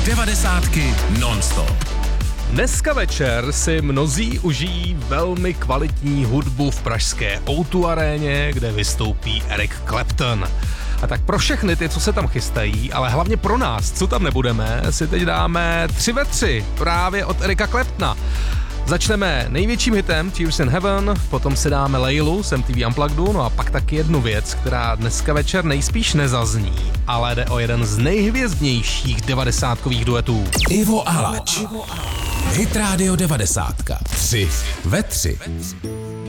Devadesátky non-stop. Dneska večer si mnozí užijí velmi kvalitní hudbu v pražské O2 aréně, kde vystoupí Eric Clapton. A tak pro všechny ty, co se tam chystají, ale hlavně pro nás, co tam nebudeme, si teď dáme 3 ve 3 právě od Erika Claptona. Začneme největším hitem Tears in Heaven, potom si dáme Laylu z MTV Unplugged, no a pak taky jednu věc, která dneska večer nejspíš nezazní, ale jde o jeden z nejhvězdnějších devadesátkových duetů. Ivo Alač. Hit Radio 90. 3 ve 3.